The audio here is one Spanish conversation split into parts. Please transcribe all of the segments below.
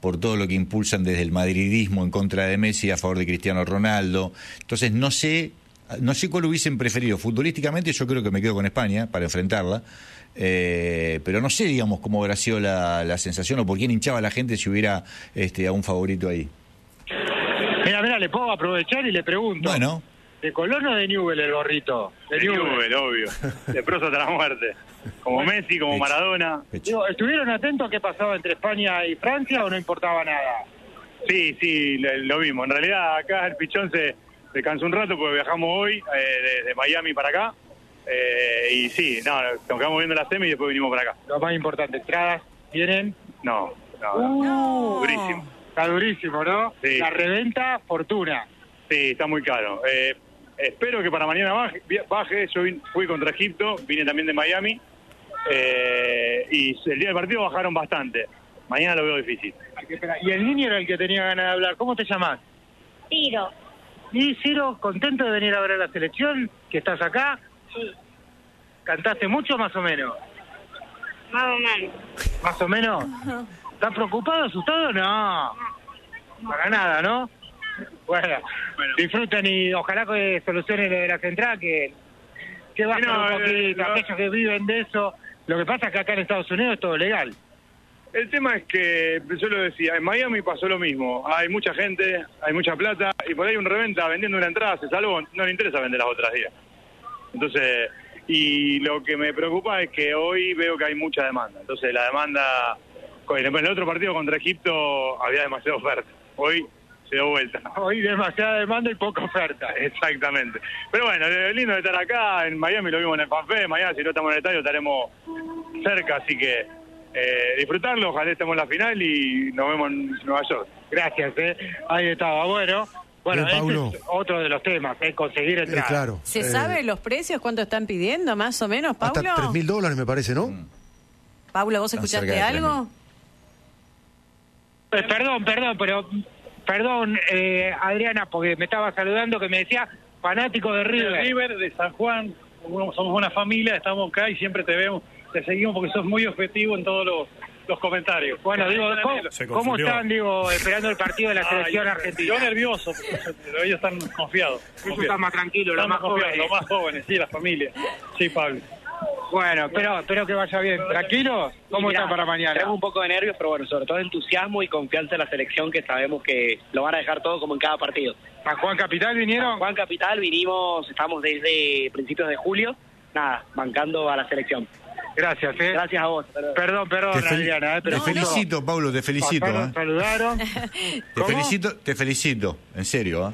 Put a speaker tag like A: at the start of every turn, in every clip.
A: por todo lo que impulsan desde el madridismo en contra de Messi a favor de Cristiano Ronaldo. Entonces no sé cuál hubiesen preferido. Futbolísticamente yo creo que me quedo con España para enfrentarla, pero no sé, digamos, cómo habrá sido la sensación o por quién hinchaba la gente si hubiera a un favorito ahí.
B: Mira, le puedo aprovechar y le pregunto.
A: Bueno.
B: ¿De Colón o de Newell el gorrito?
C: De Newell, obvio. De proso hasta la muerte. Como Messi, como Maradona.
B: Digo, ¿estuvieron atentos a qué pasaba entre España y Francia o no importaba nada?
C: Sí, lo vimos. En realidad acá el pichón se cansó un rato porque viajamos hoy de Miami para acá. Y sí, nos quedamos viendo la semi y después vinimos para acá.
B: Lo más importante, ¿entradas vienen?
C: No. Durísimo.
B: Está durísimo, ¿no?
C: Sí.
B: La reventa, fortuna.
C: Sí, está muy caro. Espero que para mañana baje. Yo fui contra Egipto, vine también de Miami. Y el día del partido bajaron bastante. Mañana lo veo difícil.
B: Y el niño era el que tenía ganas de hablar. ¿Cómo te llamas?
D: Ciro.
B: Y Ciro, ¿contento de venir a ver a la selección? ¿Que estás acá?
D: Sí.
B: ¿Cantaste mucho más o menos?
D: Más o menos.
B: ¿Más o menos? ¿Estás preocupado, asustado? No. Para nada, ¿no? Bueno, disfruten y ojalá que solucionen lo de la central, que bajen un poquito, aquellos que viven de eso. Lo que pasa es que acá en Estados Unidos es todo legal.
C: El tema es que, yo lo decía, en Miami pasó lo mismo. Hay mucha gente, hay mucha plata, y por ahí un reventa vendiendo una entrada se salvó, no le interesa vender las otras días. Entonces, y lo que me preocupa es que hoy veo que hay mucha demanda. Entonces la demanda, en el otro partido contra Egipto había demasiada oferta. Hoy se dio vuelta.
B: Hoy demasiada demanda y poca oferta.
C: Exactamente. Pero bueno, es lindo de estar acá, en Miami lo vimos en el FanFest, mañana si no estamos en el estadio estaremos cerca, así que disfrutarlo, ojalá estemos en la final y nos vemos en Nueva York.
B: Gracias, ahí estaba. Bueno,
E: Paulo.
B: Este es otro de los temas, conseguir entradas.
E: Claro.
F: ¿Se sabe los precios, cuánto están pidiendo, más o menos, Paulo?
E: Hasta $3.000 me parece, ¿no?
F: Paulo, ¿vos escuchaste algo?
B: Perdón, Adriana, porque me estaba saludando que me decía fanático de River.
G: River de San Juan, somos una familia, estamos acá y siempre te vemos, te seguimos porque sos muy objetivo en todos los comentarios.
B: Bueno, digo, ¿cómo están, esperando el partido de la selección argentina?
G: Yo nervioso, pero ellos están confiados.
B: Ellos están más tranquilos, los más jóvenes.
G: Los más jóvenes, sí, la familia. Sí, Pablo.
B: Bueno, espero que vaya bien. ¿Tranquilos? ¿Cómo están para mañana?
H: Tenemos un poco de nervios, pero bueno, sobre todo entusiasmo y confianza en la selección, que sabemos que lo van a dejar todo como en cada partido.
B: ¿San Juan Capital vinieron?
H: San Juan Capital estamos desde principios de julio, bancando a la selección.
B: Gracias,
H: Gracias a vos.
A: Perdón,
B: Adriana,
A: pero te felicito, Paulo, te felicito.
B: Saludaron.
A: Te felicito, en serio.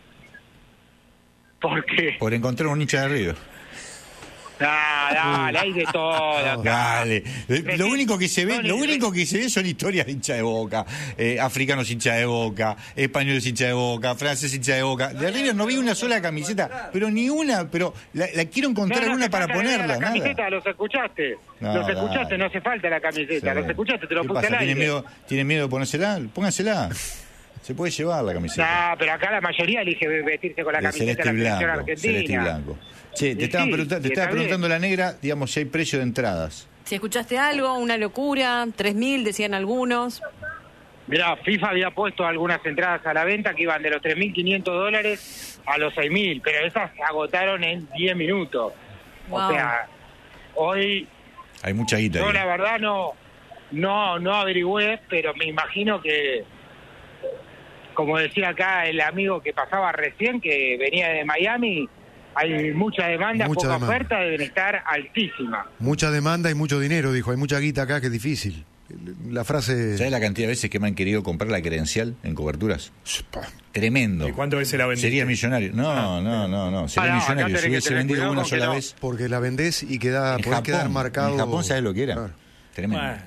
B: ¿Por qué?
A: Por encontrar un hincha de River.
B: Dale, hay de todo.
A: Dale. Lo único que se ve son historias de hincha de Boca, africanos hincha de Boca, españoles hincha de Boca, franceses hincha de Boca. De River no vi una sola camiseta, pero ni una, pero la quiero encontrar alguna para ponerla.
B: La camiseta, los escuchaste. No hace falta la camiseta. Sí. Los escuchaste, te lo puse al aire.
A: ¿Tienen miedo de ponérsela? Póngansela. Se puede llevar la camiseta.
B: No, pero acá la mayoría elige vestirse con la camiseta de la selección argentina.
A: Celeste y blanco. Che, te estaba preguntando la negra, digamos, si hay precio de entradas.
F: Si escuchaste algo, una locura, 3.000 decían algunos.
B: Mirá, FIFA había puesto algunas entradas a la venta que iban de los $3.500 a los 6.000, pero esas se agotaron en 10 minutos. Wow. O sea, hoy...
A: Hay mucha guita.
B: Yo la verdad no averigüé, pero me imagino que, como decía acá el amigo que pasaba recién, que venía de Miami... Hay mucha demanda, poca oferta, deben estar altísimas.
E: Mucha demanda y mucho dinero, dijo. Hay mucha guita acá que es difícil. La frase...
A: ¿Sabes la cantidad de veces que me han querido comprar la credencial en coberturas? Tremendo.
I: ¿Y cuántas veces la vendiste?
A: Sería millonario. No. Sería millonario si hubiese vendido una sola vez.
E: Porque la vendés y podés quedar marcado...
A: En Japón, ¿sabes lo que era?
E: Claro.
A: Tremendo.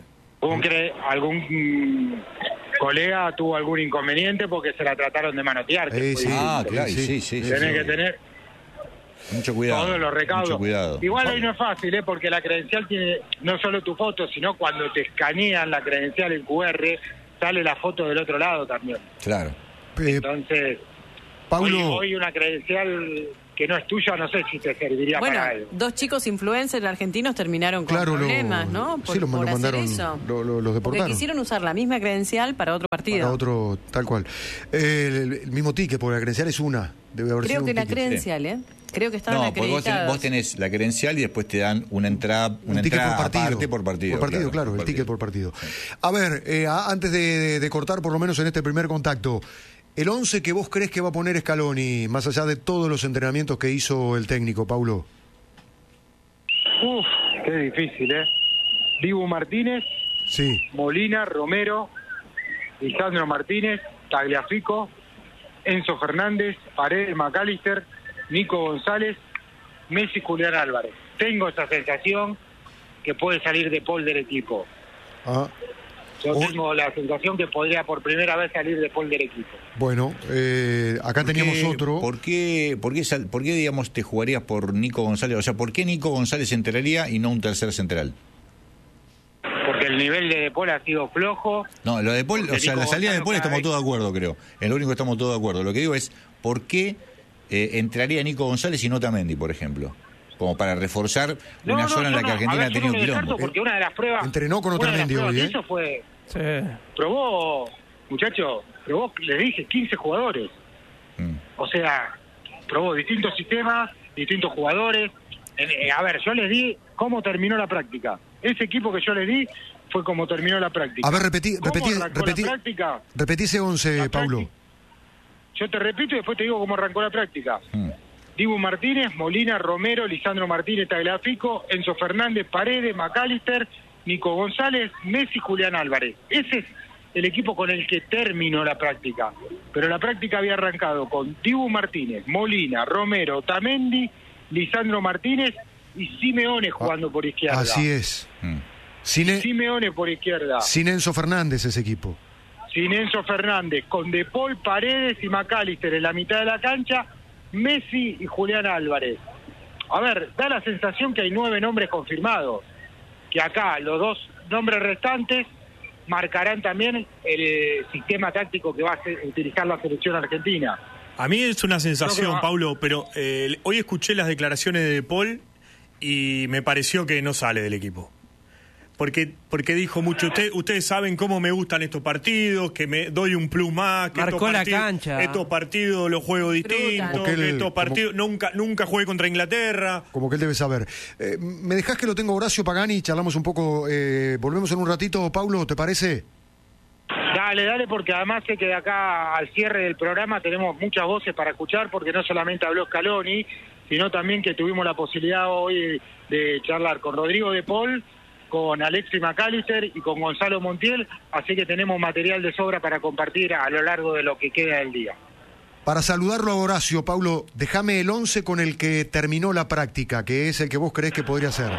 B: ¿Algún colega tuvo algún inconveniente porque se la trataron de manotear?
A: Claro, sí.
B: Tenés que tener...
A: Mucho cuidado.
B: Todos los recaudos.
A: Mucho cuidado.
B: Igual ahí no es fácil, porque la credencial tiene no solo tu foto, sino cuando te escanean la credencial en QR, sale la foto del otro lado también.
A: Claro.
B: Entonces,
E: Paulo...
B: hoy una credencial que no es tuya, no sé si te serviría
F: Bueno,
B: para algo.
F: 2 chicos influencers argentinos terminaron con problemas, ¿no?
E: Sí, los
F: por hacer
E: mandaron,
F: eso.
E: los
F: Porque
E: deportaron.
F: quisieron usar la misma credencial para otro partido.
E: Para otro, tal cual. El mismo ticket, porque la credencial es una. Debe haber
F: Creo
E: sido
F: que
E: un
F: la
E: ticket.
F: credencial, Creo que estaban
A: No, porque
F: acreditados.
A: vos tenés la credencial y después te dan una entrada
E: Un ticket por partido.
A: aparte por partido.
E: Por partido, claro, el ticket por partido. A ver, antes de cortar, por lo menos en este primer contacto, el 11 que vos crees que va a poner Scaloni, más allá de todos los entrenamientos que hizo el técnico, Paulo.
B: Uf, qué difícil, Dibu Martínez,
E: Sí.
B: Molina, Romero, Lisandro Martínez, Tagliafico, Enzo Fernández, Paredes, McAllister, Nico González, Messi, Julián Álvarez. Tengo esa sensación que puede salir de Paul del equipo.
E: Ah,
B: Yo
E: Oh.
B: tengo la sensación que podría por primera vez salir de Paul del equipo.
E: bueno, acá teníamos otro.
A: ¿Por qué, digamos, te jugarías por Nico González? O sea, ¿por qué Nico González entraría y no un tercer central?
B: Porque el nivel de Paul ha sido flojo.
A: No, lo de Paul,
B: Porque
A: o sea,
B: Nico
A: la salida de
B: Gonzalo
A: Paul
B: cada
A: estamos
B: vez-
A: todos de acuerdo, creo. Es lo único que estamos todos de acuerdo. Lo que digo es, ¿por qué entraría Nico González y no Tamendi, por ejemplo? Como para reforzar una zona en la que Argentina ha tenido quilombo.
B: Porque una de las pruebas...
E: Entrenó con
B: una de las
E: Otamendi
B: pruebas
E: hoy,
B: que hizo fue... Probó, muchachos, les dije, 15 jugadores. O sea, probó distintos sistemas, distintos jugadores. A ver, yo les di cómo terminó la práctica. Ese equipo que yo les di fue como terminó la práctica.
E: A ver, repetí
B: la práctica?
E: ese 11,
B: La
E: Paulo.
B: práctica. Yo te repito y después te digo cómo arrancó la práctica. Dibu Martínez, Molina, Romero, Lisandro Martínez, Tagliafico, Enzo Fernández, Paredes, McAllister, Nico González, Messi, Julián Álvarez. Ese es el equipo con el que terminó la práctica. Pero la práctica había arrancado con Dibu Martínez, Molina, Romero, Tamendi, Lisandro Martínez y Simeone jugando por izquierda.
E: Así es.
B: Simeone por izquierda.
E: Sin Enzo Fernández ese equipo.
B: Sin Enzo Fernández, con De Paul, Paredes y McAllister en la mitad de la cancha, Messi y Julián Álvarez. A ver, da la sensación que hay 9 nombres confirmados, que acá los 2 nombres restantes marcarán también el sistema táctico que va a utilizar la selección argentina.
I: A mí es una sensación,
B: No,
I: Paulo, pero hoy escuché las declaraciones de Paul y me pareció que no sale del equipo. Porque dijo mucho, ustedes saben cómo me gustan estos partidos, que me doy un plus más, que
J: Marcó la cancha.
I: estos partidos los juego distintos,
E: Como que él-
I: estos partidos nunca jugué contra Inglaterra.
E: Como que él debe saber. ¿Me dejás que lo tenga Horacio Pagani y charlamos un poco? Volvemos en un ratito, Paulo, ¿te parece?
B: Dale, porque además sé que de acá al cierre del programa tenemos muchas voces para escuchar, porque no solamente habló Scaloni, sino también que tuvimos la posibilidad hoy de charlar con Rodrigo De Paul, con Alexis McAllister y con Gonzalo Montiel, así que tenemos material de sobra para compartir a lo largo de lo que queda del día.
E: Para saludarlo a Horacio, Paulo, déjame el 11 con el que terminó la práctica, que es el que vos creés que podría ser.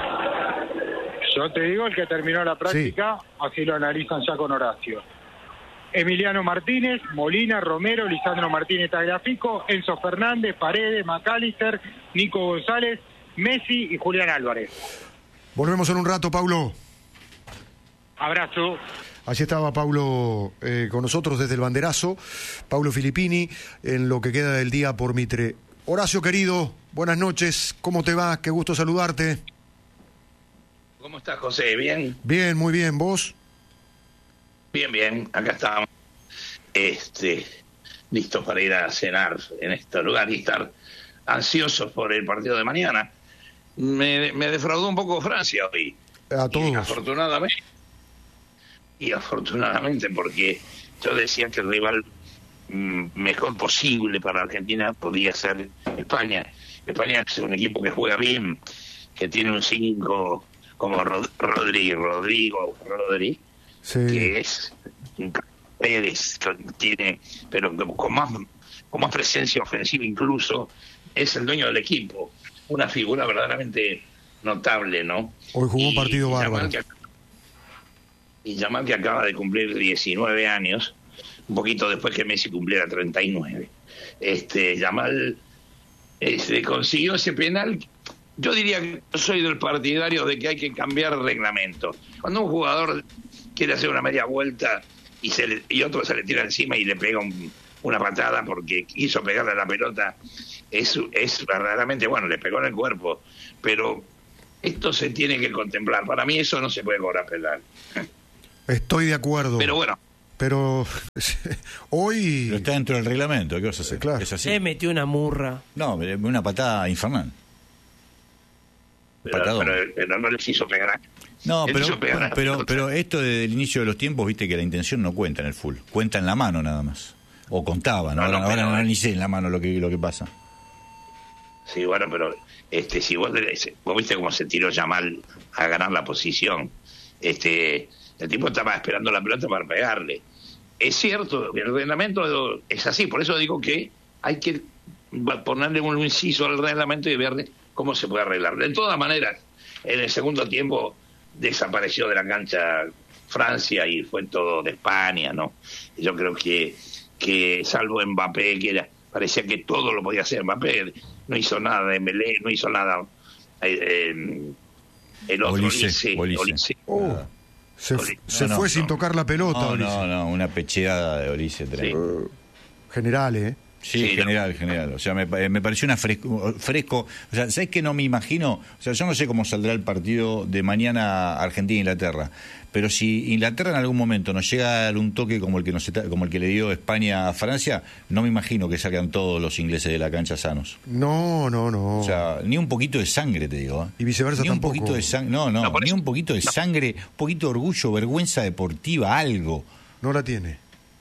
B: Yo te digo el que terminó la práctica, así lo analizan ya con Horacio. Emiliano Martínez, Molina, Romero, Lisandro Martínez Tagliafico, Enzo Fernández, Paredes, McAllister, Nico González, Messi y Julián Álvarez.
E: Volvemos en un rato, Paulo.
B: Abrazo.
E: Allí estaba Paulo con nosotros desde el banderazo, Paulo Filippini, en lo que queda del día por Mitre. Horacio, querido, buenas noches, ¿cómo te va? Qué gusto saludarte.
K: ¿Cómo estás, José? ¿Bien?
E: Bien, muy bien, ¿vos?
K: Bien, acá estamos. Listos para ir a cenar en este lugar y estar ansiosos por el partido de mañana. Me defraudó un poco Francia hoy.
E: A todos.
K: Y afortunadamente, porque yo decía que el rival mejor posible para Argentina podía ser España. España es un equipo que juega bien, que tiene un 5 como Rodrigo,
E: sí,
K: que es Pérez, tiene, pero con más presencia ofensiva incluso, es el dueño del equipo, una figura verdaderamente notable, ¿no?
E: Hoy jugó un partido bárbaro.
K: Yamal que acaba de cumplir 19 años, un poquito después que Messi cumpliera 39. Yamal consiguió ese penal. Yo diría que yo soy del partidario de que hay que cambiar el reglamento. Cuando un jugador quiere hacer una media vuelta y otro se le tira encima y le pega una patada porque quiso pegarle a la pelota es verdaderamente, bueno, le pegó en el cuerpo, pero esto se tiene que contemplar. Para mí eso no se puede cobrar penal.
E: Estoy de acuerdo.
K: Pero bueno.
E: Pero hoy...
A: Pero está dentro del reglamento, ¿qué vas a hacer?
E: Claro.
A: Es así.
J: Se metió una murra.
A: No, una patada infernal.
K: Pero no les hizo pegar.
A: No,
K: Él hizo pegar
A: pero esto desde el inicio de los tiempos, viste que la intención no cuenta en el full, cuenta en la mano nada más. O contaba, ¿no? Ahora no ni sé en la mano lo que pasa.
K: Sí, bueno, pero si vos viste cómo se tiró Yamal a ganar la posición, el tipo estaba esperando la pelota para pegarle. Es cierto, el reglamento es así, por eso digo que hay que ponerle un inciso al reglamento y ver cómo se puede arreglar. De todas maneras, en el segundo tiempo desapareció de la cancha Francia y fue todo de España, ¿no? Yo creo que salvo Mbappé, parecía que todo lo podía hacer Mbappé, no hizo nada de Dembélé, no hizo nada el otro
A: Olise.
E: Se fue sin tocar la pelota.
A: No, una pecheada de Olise.
K: Sí.
E: General,
A: Sí, general. O sea, me pareció fresco. O sea, ¿sabes qué? No me imagino. O sea, yo no sé cómo saldrá el partido de mañana Argentina-Inglaterra. Pero si Inglaterra en algún momento nos llega a dar un toque como el que le dio España a Francia, no me imagino que salgan todos los ingleses de la cancha sanos.
E: No.
A: O sea, ni un poquito de sangre, te digo.
E: Y viceversa
A: ni
E: tampoco.
A: Un poquito de sangre. No, ni un poquito de sangre, un poquito de orgullo, vergüenza deportiva, algo.
E: No la tiene.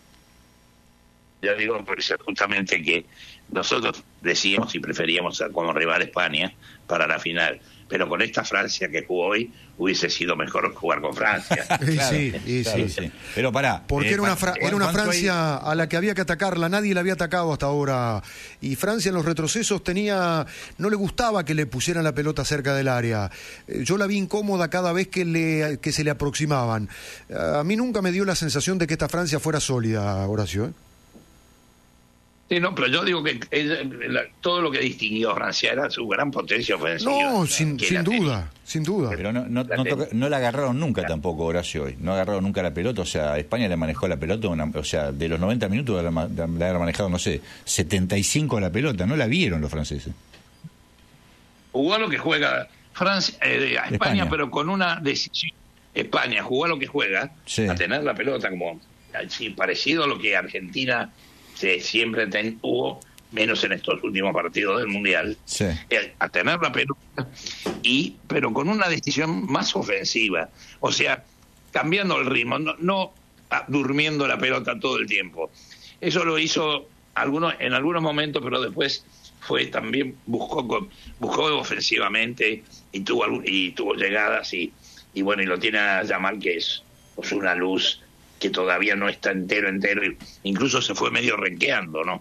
K: Ya digo, por eso justamente que nosotros decíamos y preferíamos como rival España para la final, pero con esta Francia que jugó hoy hubiese sido mejor jugar con Francia.
A: Sí. Pero pará.
E: Porque era una Francia a la que había que atacarla, nadie la había atacado hasta ahora. Y Francia en los retrocesos no le gustaba que le pusieran la pelota cerca del área. Yo la vi incómoda cada vez que se le aproximaban. A mí nunca me dio la sensación de que esta Francia fuera sólida, Horacio.
K: Sí, no, pero yo digo que todo lo que distinguió a Francia era su gran potencia ofensiva.
E: No, sin duda.
A: Pero no la agarraron nunca tampoco, Horacio, hoy. No agarraron nunca la pelota. O sea, España le manejó la pelota, o sea, de los 90 minutos le haber manejado, no sé, 75 la pelota. No la vieron los franceses.
K: Jugó a lo que juega España, pero con una decisión. España jugó a lo que juega, a tener la pelota como parecido a lo que Argentina siempre tuvo, menos en estos últimos partidos del Mundial, a tener la pelota, pero con una decisión más ofensiva, o sea, cambiando el ritmo, no durmiendo la pelota todo el tiempo. Eso lo hizo en algunos momentos, pero después también buscó ofensivamente y tuvo llegadas y bueno, y lo tiene a Yamal, que es una luz que todavía no está entero, incluso se fue medio renqueando, ¿no?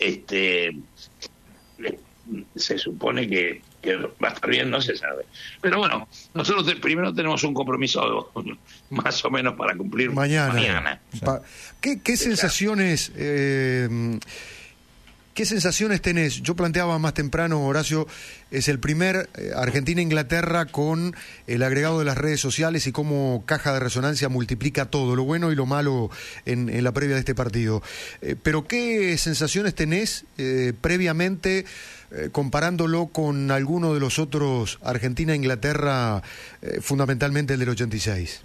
K: Se supone que va a estar bien, no se sabe. Pero bueno, nosotros primero tenemos un compromiso más o menos para cumplir mañana.
E: ¿Qué sensaciones... ¿Qué sensaciones tenés? Yo planteaba más temprano, Horacio, es el primer Argentina-Inglaterra con el agregado de las redes sociales y cómo caja de resonancia multiplica todo, lo bueno y lo malo en la previa de este partido. Pero ¿qué sensaciones tenés previamente comparándolo con alguno de los otros Argentina-Inglaterra, fundamentalmente el del 86?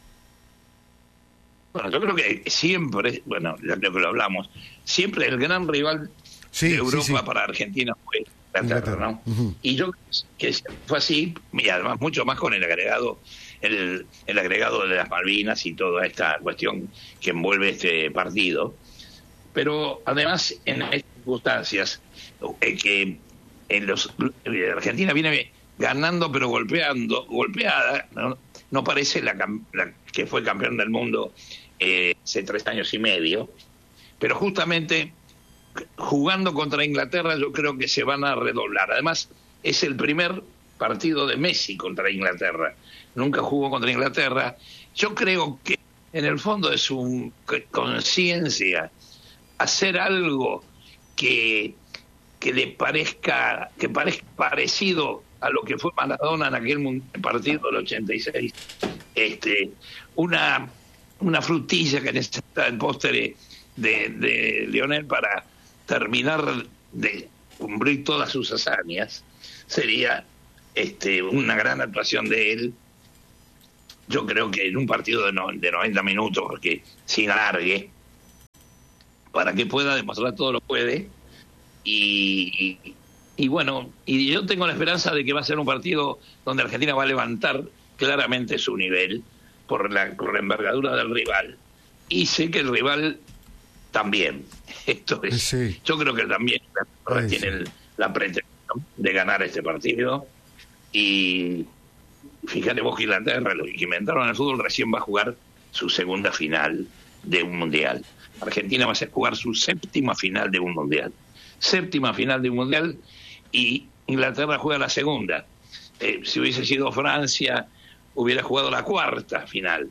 K: Bueno, yo creo que siempre, lo que lo hablamos, siempre el gran rival de Europa para Argentina fue Inglaterra, ¿no? Uh-huh. Y yo que fue así, y además mucho más con el agregado de las Malvinas y toda esta cuestión que envuelve este partido. Pero además en estas circunstancias que Argentina viene ganando pero golpeada, no parece la que fue campeón del mundo hace 3 años y medio, pero justamente jugando contra Inglaterra yo creo que se van a redoblar. Además es el primer partido de Messi contra Inglaterra, nunca jugó contra Inglaterra. Yo creo que en el fondo de su conciencia hacer algo que le parezca parecido a lo que fue Maradona en aquel partido del 86, una frutilla que necesita el postre de Lionel para terminar de cumplir todas sus hazañas, sería una gran actuación de él. Yo creo que en un partido de 90 minutos, porque sin alargue, para que pueda demostrar todo lo puede. Y bueno, y yo tengo la esperanza de que va a ser un partido donde Argentina va a levantar claramente su nivel por la envergadura del rival. Y sé que el rival también. Esto es, sí. Yo creo que también tiene la pretensión de ganar este partido. Y fíjate vos que Inglaterra, los que inventaron el fútbol, recién va a jugar su segunda final de un mundial. Argentina va a jugar su séptima final de un mundial. Séptima final de un mundial, y Inglaterra juega la segunda. Si hubiese sido Francia, hubiera jugado la cuarta final.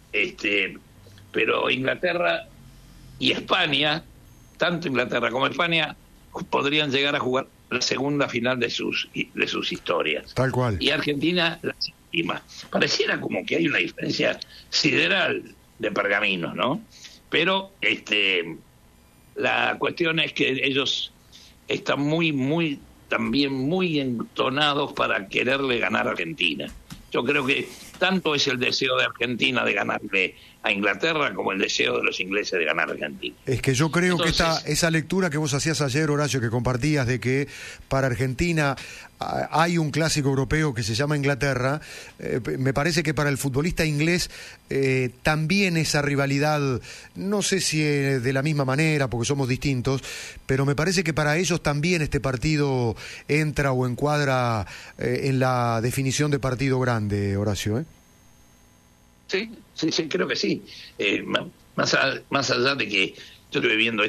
K: Pero Inglaterra y España, tanto Inglaterra como España, podrían llegar a jugar la segunda final de sus historias.
E: Tal cual.
K: Y Argentina la séptima. Pareciera como que hay una diferencia sideral de pergaminos, ¿no? Pero la cuestión es que ellos están también muy entonados para quererle ganar a Argentina. Yo creo que tanto es el deseo de Argentina de ganarle a Inglaterra como el deseo de los ingleses de ganar a Argentina.
E: Es que yo creo que esa lectura que vos hacías ayer, Horacio, que compartías, de que para Argentina hay un clásico europeo que se llama Inglaterra, me parece que para el futbolista inglés también esa rivalidad, no sé si de la misma manera, porque somos distintos, pero me parece que para ellos también este partido entra o encuadra en la definición de partido grande, Horacio,
K: Sí, creo que sí. Más allá de que yo estuve viendo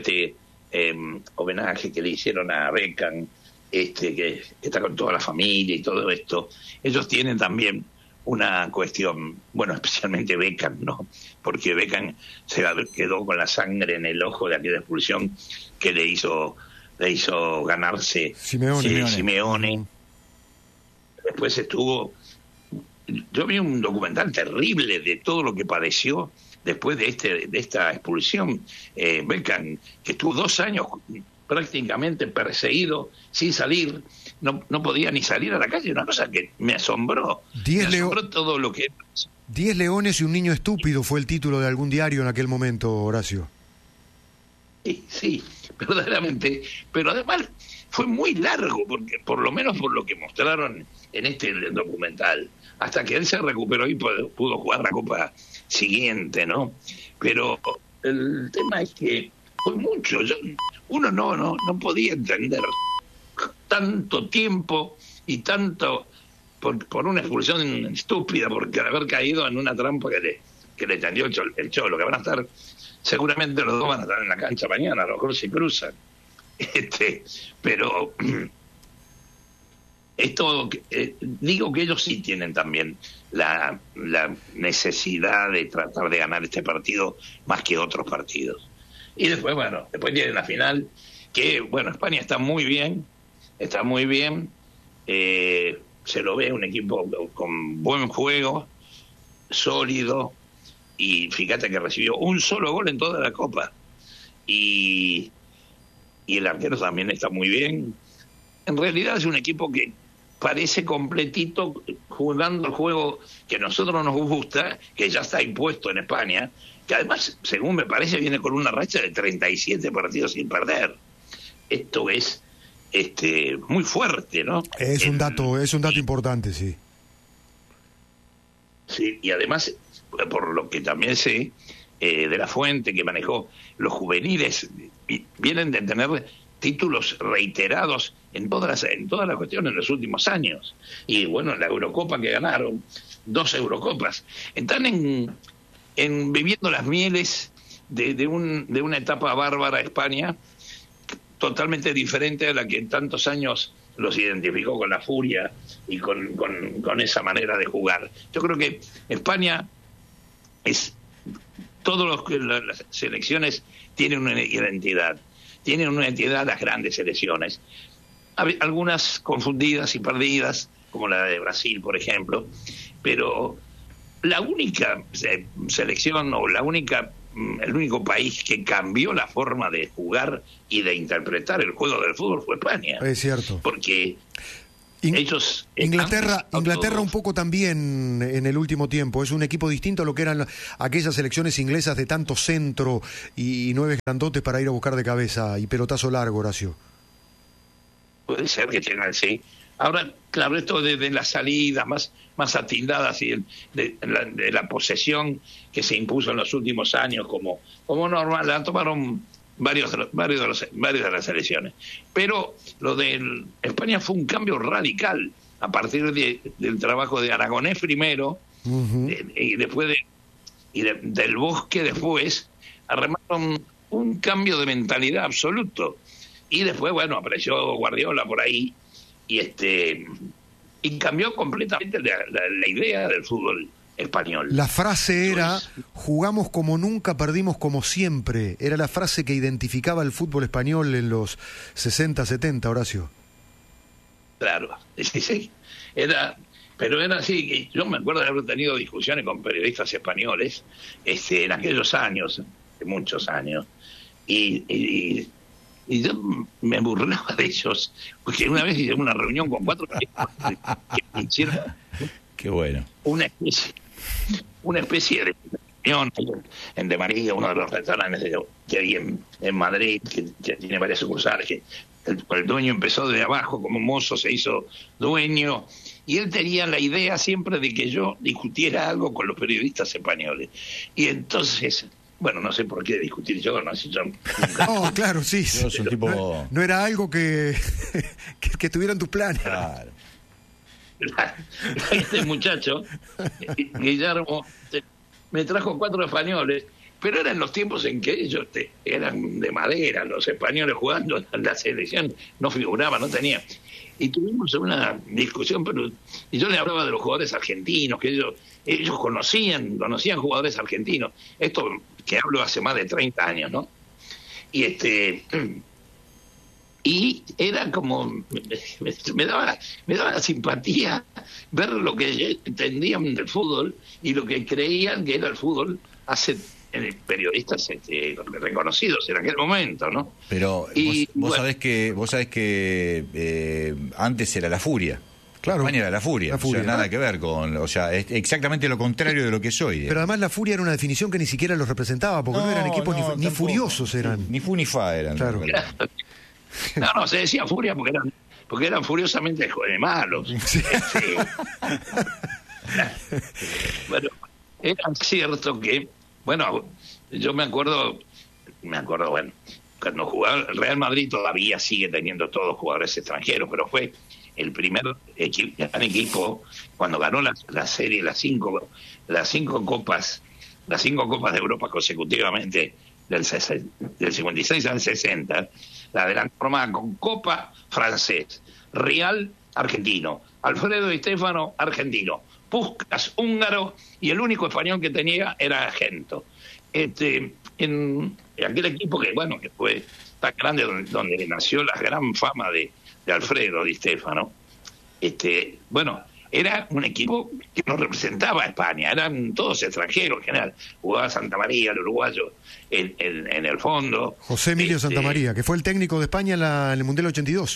K: homenaje que le hicieron a Beckham, que está con toda la familia y todo esto, ellos tienen también una cuestión, bueno, especialmente Beckham, ¿no? Porque Beckham se quedó con la sangre en el ojo de aquella expulsión que le hizo ganarse Simeone. Después yo vi un documental terrible de todo lo que padeció después de esta expulsión. Beckham, que estuvo 2 años prácticamente perseguido, sin salir, no podía ni salir a la calle, una cosa que me asombró. Me asombró todo lo que...
E: 10 leones y un niño estúpido fue el título de algún diario en aquel momento, Horacio.
K: Sí, verdaderamente, pero además fue muy largo, porque por lo menos por lo que mostraron en este documental, hasta que él se recuperó y pudo jugar la Copa siguiente, ¿no? Pero el tema es que fue mucho. Uno no podía entender tanto tiempo y tanto por una expulsión estúpida, porque haber caído en una trampa que le tendió el Cholo, que van a estar, seguramente los dos van a estar en la cancha mañana, a lo mejor se cruzan. Pero esto digo que ellos sí tienen también la necesidad de tratar de ganar este partido más que otros partidos. Y después tienen la final, que España está muy bien, se lo ve un equipo con buen juego, sólido, y fíjate que recibió un solo gol en toda la Copa, y el arquero también está muy bien. En realidad es un equipo que parece completito, jugando el juego que a nosotros nos gusta, que ya está impuesto en España, que además, según me parece, viene con una racha de 37 partidos sin perder. Esto es muy fuerte, ¿no?
E: Es un dato importante, sí.
K: Sí, y además, por lo que también sé, de la fuente que manejó, los juveniles vienen de tener títulos reiterados en todas las cuestiones en los últimos años. Y bueno, la Eurocopa que ganaron, 2 Eurocopas, están viviendo las mieles de una etapa bárbara España, totalmente diferente a la que en tantos años los identificó con la furia y con esa manera de jugar. Yo creo que España es... las selecciones tienen una identidad las grandes selecciones, algunas confundidas y perdidas, como la de Brasil, por ejemplo, pero la única selección o la única el único país que cambió la forma de jugar y de interpretar el juego del fútbol fue España.
E: Es cierto.
K: Porque ellos...
E: Inglaterra un poco también en el último tiempo. Es un equipo distinto a lo que eran aquellas selecciones inglesas de tanto centro y 9 grandotes para ir a buscar de cabeza y pelotazo largo, Horacio.
K: Puede ser que tengan, sí. Ahora, claro, esto de las salidas más atildadas y de la posesión que se impuso en los últimos años como normal, la tomaron varios de las selecciones. Pero lo de España fue un cambio radical a partir del trabajo de Aragonés primero, y después del Bosque después, arremaron un cambio de mentalidad absoluto. Y después, bueno, apareció Guardiola por ahí y cambió completamente la idea del fútbol español.
E: La frase era: jugamos como nunca, perdimos como siempre. Era la frase que identificaba el fútbol español en los 60, 70, Horacio.
K: Claro, sí. Pero era así, que yo me acuerdo de haber tenido discusiones con periodistas españoles en aquellos años, de muchos años, y yo me burlaba de ellos, porque una vez hice una reunión con 4 que hicieron
A: Qué bueno.
K: una especie de reunión en De María, uno de los restaurantes que hay en Madrid, que tiene varias sucursales, que el dueño empezó de abajo como mozo, se hizo dueño, y él tenía la idea siempre de que yo discutiera algo con los periodistas españoles. Y entonces... Bueno, no sé por qué discutir yo, no sé yo.
E: No, claro, sí.
A: Yo soy un tipo...
E: no era algo que tuviera en tus planes.
A: Claro.
K: Este muchacho, Guillermo, me trajo 4 españoles, pero eran los tiempos en que ellos eran de madera, los españoles jugando en la selección, no figuraban, no tenían. Y tuvimos una discusión, y yo le hablaba de los jugadores argentinos, que ellos conocían jugadores argentinos. Esto que hablo hace más de 30 años, ¿no? Y era como... Me daba simpatía ver lo que entendían del fútbol y lo que creían que era el fútbol hace periodistas reconocidos en aquel momento, ¿no?
A: Pero vos sabés que antes era la furia.
E: Claro.
A: España era la furia, o sea, nada que ver con... O sea, es exactamente lo contrario de lo que soy.
E: Pero además la furia era una definición que ni siquiera los representaba, porque no eran equipos ni furiosos eran.
A: Ni fu ni fa eran.
E: Claro.
K: No, se decía furia porque eran furiosamente malos.
E: Sí.
K: Bueno, era cierto que... Bueno, yo me acuerdo, bueno, cuando jugaba el Real Madrid todavía sigue teniendo todos jugadores extranjeros, pero fue el primer gran equipo cuando ganó la serie, las cinco copas de Europa consecutivamente del 56 al 60, la adelantó formada con Copa francés, Real argentino, Alfredo Di Stéfano argentino, Puskás húngaro y el único español que tenía era Gento. En aquel equipo que fue tan grande, donde nació la gran fama de Alfredo Di Stéfano, era un equipo que no representaba a España, eran todos extranjeros en general. Jugaba Santa María, el uruguayo, en el fondo.
E: José Emilio Santa María, que fue el técnico de España en el Mundial 82.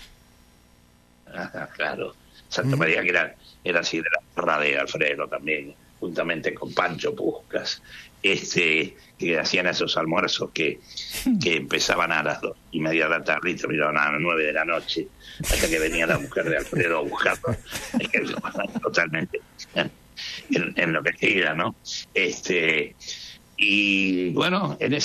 K: Claro, Santa María, que era así de la tierra de Alfredo también, juntamente con Pancho Puskás, que hacían esos almuerzos que empezaban a las 2:30 de la tarde y terminaban a las 9 de la noche, hasta que venía la mujer de Alfredo a buscarlo. Totalmente en lo que queda, ¿no? Y bueno, en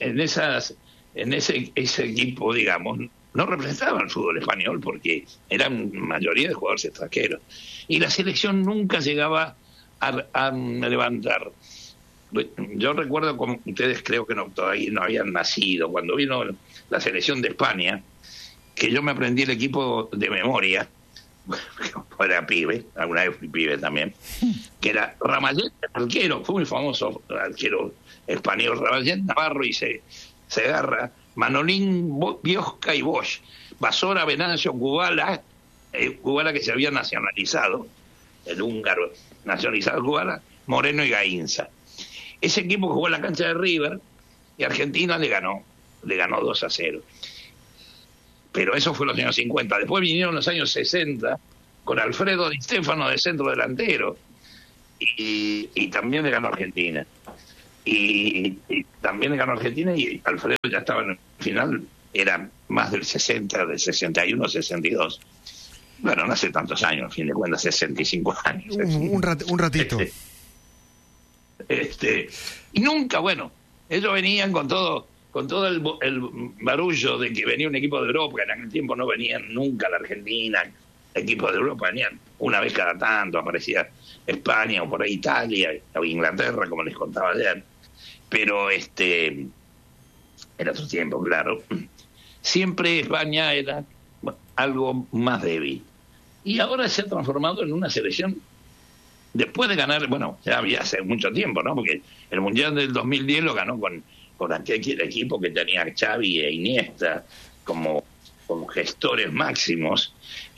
K: ese equipo, digamos, no representaba el fútbol español porque eran mayoría de jugadores extranjeros. Y la selección nunca llegaba a levantar. Yo recuerdo, como ustedes creo que todavía no habían nacido, cuando vino la selección de España, que yo me aprendí el equipo de memoria, era pibe, alguna vez fui pibe también, que era Ramallet, arquero, fue muy famoso arquero español, Ramallet, Navarro y Segarra, Manolín, Biosca y Bosch, Basora, Venancio, Kubala que se había nacionalizado, el húngaro nacionalizado Kubala, Moreno y Gainza. Ese equipo jugó en la cancha de River y Argentina le ganó 2-0. Pero eso fue en los años 50. Después vinieron los años 60 con Alfredo Di Stéfano de centro delantero y también le ganó Argentina. Y también le ganó Argentina y Alfredo ya estaba en el final, era más del 60, del 61, 62. Bueno, no hace tantos años, a fin de cuentas, 65 años.
E: Un ratito.
K: Y nunca, bueno, ellos venían con todo el barullo de que venía un equipo de Europa, que en aquel tiempo no venían nunca a la Argentina, equipos de Europa venían una vez cada tanto, aparecía España o por ahí Italia o Inglaterra, como les contaba ayer, pero era otro tiempo, claro. Siempre España era algo más débil y ahora se ha transformado en una selección después de ganar, bueno, ya hace mucho tiempo, ¿no? Porque el Mundial del 2010 lo ganó con aquel equipo que tenía Xavi e Iniesta como gestores máximos,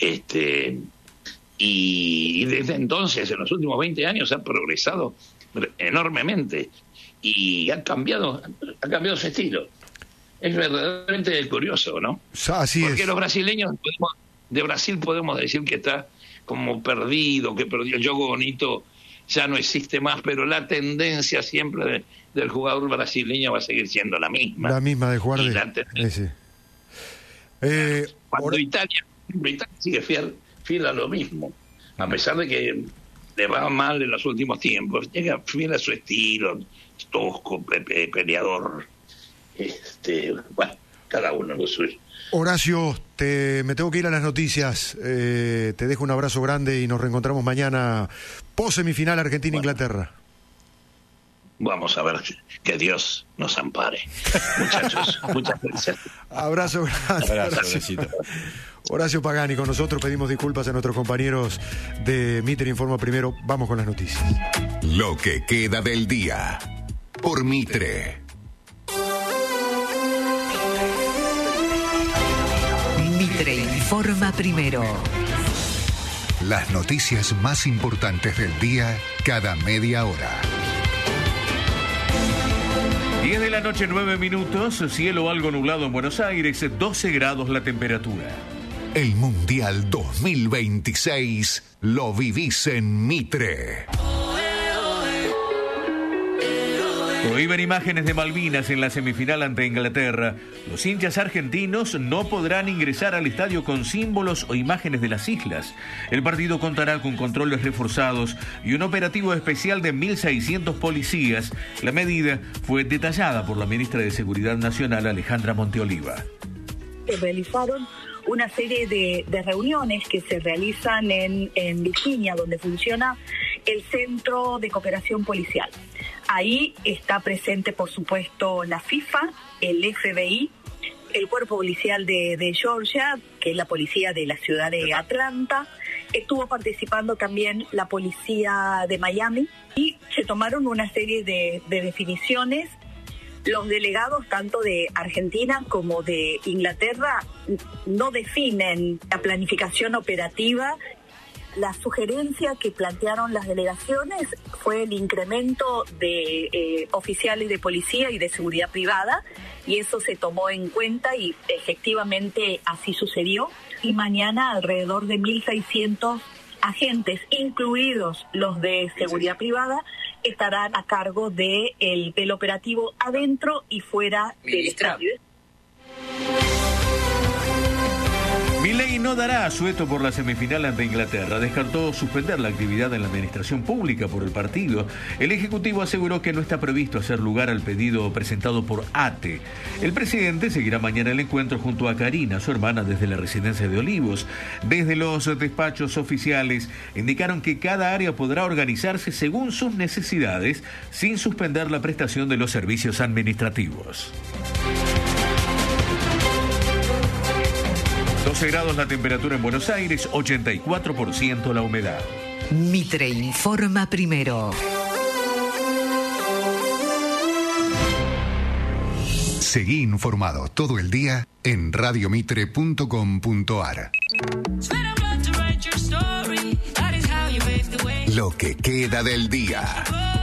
K: y desde entonces, en los últimos 20 años, ha progresado enormemente y ha cambiado su estilo. Es verdaderamente curioso, ¿no?
E: Así
K: Porque
E: es.
K: los brasileños, de Brasil podemos decir que está como perdido, que perdió el juego bonito, ya no existe más, pero la tendencia siempre del jugador brasileño va a seguir siendo la misma.
E: La misma de jugar
K: Cuando Italia sigue fiel a lo mismo, a pesar de que le va mal en los últimos tiempos, llega fiel a su estilo, tosco, peleador. Bueno, cada uno lo suyo.
E: Horacio, me tengo que ir a las noticias. Te dejo un abrazo grande y nos reencontramos mañana post semifinal Argentina-Inglaterra.
K: Vamos a ver, que Dios nos ampare. Muchachos, muchas gracias.
E: Abrazo grande. Horacio Pagani con nosotros. Pedimos disculpas a nuestros compañeros de Mitre Informa Primero. Vamos con las noticias.
J: Lo que queda del día por Mitre.
L: Mitre Informa Primero.
J: Las noticias más importantes del día cada media hora.
M: 10 de la noche, 9 minutos, cielo algo nublado en Buenos Aires, 12 grados la temperatura.
J: El Mundial 2026 lo vivís en Mitre.
M: Prohíben imágenes de Malvinas en la semifinal ante Inglaterra. Los hinchas argentinos no podrán ingresar al estadio con símbolos o imágenes de las islas. El partido contará con controles reforzados y un operativo especial de 1.600 policías. La medida fue detallada por la ministra de Seguridad Nacional, Alejandra Monteoliva.
N: Se realizaron una serie de reuniones que se realizan en Virginia, donde funciona el Centro de Cooperación Policial. Ahí está presente, por supuesto, la FIFA, el FBI, el Cuerpo Policial de Georgia, que es la policía de la ciudad de Atlanta. Estuvo participando también la policía de Miami y se tomaron una serie de definiciones. Los delegados tanto de Argentina como de Inglaterra no definen la planificación operativa. La sugerencia que plantearon las delegaciones fue el incremento de oficiales de policía y de seguridad privada, y eso se tomó en cuenta y efectivamente así sucedió. Y mañana alrededor de 1.600 agentes, incluidos los de seguridad privada, estarán a cargo del operativo adentro y fuera del estadio.
M: Milei no dará asueto por la semifinal ante Inglaterra. Descartó suspender la actividad en la administración pública por el partido. El Ejecutivo aseguró que no está previsto hacer lugar al pedido presentado por ATE. El presidente seguirá mañana el encuentro junto a Karina, su hermana, desde la residencia de Olivos. Desde los despachos oficiales indicaron que cada área podrá organizarse según sus necesidades, sin suspender la prestación de los servicios administrativos. 12 grados la temperatura en Buenos Aires, 84% la humedad.
L: Mitre Informa Primero.
J: Seguí informado todo el día en radiomitre.com.ar. Lo que queda del día.